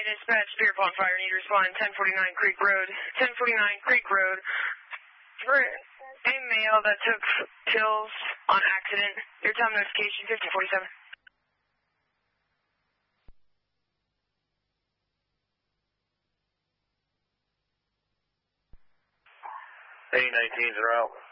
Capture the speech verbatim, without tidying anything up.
dispatch, Spear upon fire, need to respond, ten forty-nine Creek Road, ten forty-nine Creek Road, for a male that took pills on accident. Your time notification, fifteen forty-seven. A nineteens are out.